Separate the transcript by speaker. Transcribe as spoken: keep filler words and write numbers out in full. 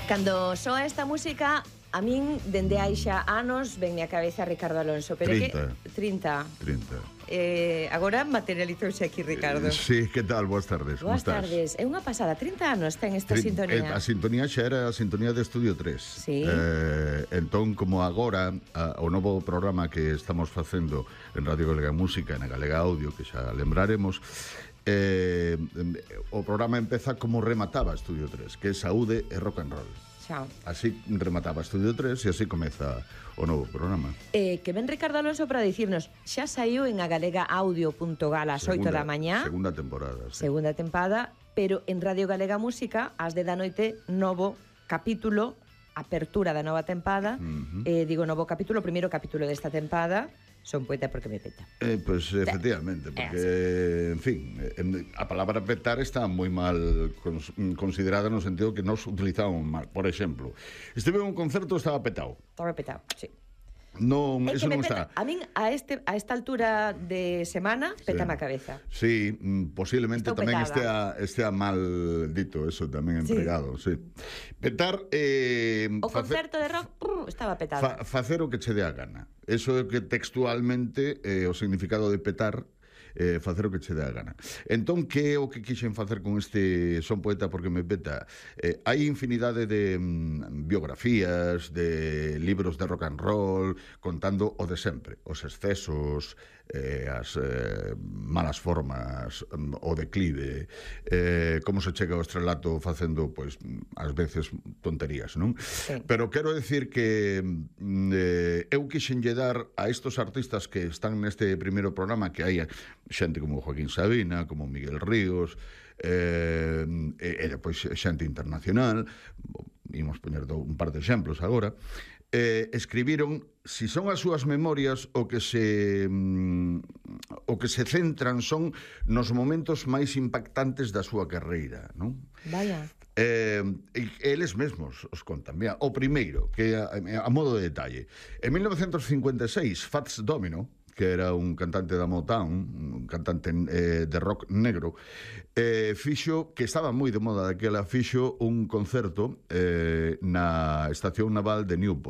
Speaker 1: Cando soa esta música, a min, dende hai xa anos, venme a cabeza Ricardo Alonso. Pero
Speaker 2: trinta.
Speaker 1: Que, trinta.
Speaker 2: trinta.
Speaker 1: Eh, agora materializouse aquí, Ricardo.
Speaker 2: Eh, sí, que tal? Boas tardes.
Speaker 1: Boas tardes. É unha pasada, trinta anos ten esta
Speaker 2: Trin,
Speaker 1: sintonía.
Speaker 2: Eh, a sintonía xa era a sintonía de Estudio tres.
Speaker 1: Sí.
Speaker 2: Eh, entón, como agora, a, o novo programa que estamos facendo en Radio Galega Música, na Galega Audio, que xa lembraremos, eh, o programa empeza como remataba Estudio tres, que é saúde e rock and roll.
Speaker 1: Xa.
Speaker 2: Así remataba Estudio tres e así comeza o novo programa.
Speaker 1: Eh, que ven Ricardo Alonso para dicirnos, xa saiu en agalegaaudio punto gal ás oito da mañá.
Speaker 2: Segunda temporada, sí.
Speaker 1: Segunda tempada, pero en Radio Galega Música, ás dez da noite, novo capítulo, apertura da nova tempada. Uh -huh. eh, digo novo capítulo, o primeiro capítulo desta tempada. Son poeta porque me peta.
Speaker 2: Eh, pues efectivamente, porque, en fin, a palabra petar está moi mal considerada no sentido que nos utilizamos mal. Por exemplo, estive en un concerto, estaba petado.
Speaker 1: Estaba petado, sí.
Speaker 2: Non,
Speaker 1: é
Speaker 2: eso non
Speaker 1: peta,
Speaker 2: está.
Speaker 1: A min, a, este, a esta altura de semana, pétame sí. a cabeza.
Speaker 2: Sí, posiblemente
Speaker 1: Estou
Speaker 2: tamén
Speaker 1: petada.
Speaker 2: estea, estea mal dito, eso tamén empregado, sí. sí. Petar... Eh,
Speaker 1: o facer, concerto de rock prr, estaba petado.
Speaker 2: Fa, facer o que che dé a gana. Eso é que textualmente eh, o significado de petar eh, facer o que che dé a gana. Entón, que é o que quixen facer con este Son Poeta porque me peta? Eh, hai infinidade de mm, biografías, de libros de rock and roll, contando o de sempre, os excesos, eh, as eh, malas formas, o declive, eh, como se chega ao estrelato facendo, pois, ás veces tonterías, non?
Speaker 1: Sí.
Speaker 2: Pero quero decir que eh, eu quixen lle dar a estos artistas que están neste primeiro programa, que hai xente como Joaquín Sabina, como Miguel Ríos, eh, e, e depois xente internacional, imos poñer un par de exemplos agora, eh, escribiron, si son as súas memorias, o que se mm, o que se centran son nos momentos máis impactantes da súa carreira, non?
Speaker 1: Vaya.
Speaker 2: Eh, e eles mesmos os contan. Mira, o primeiro, que a, a modo de detalle, en mil novecentos cincuenta e seis, Fats Domino, que era un cantante da Motown, un cantante eh, de rock negro, eh, fixo, que estaba moi de moda daquela, fixo un concerto eh, na estación naval de Newport.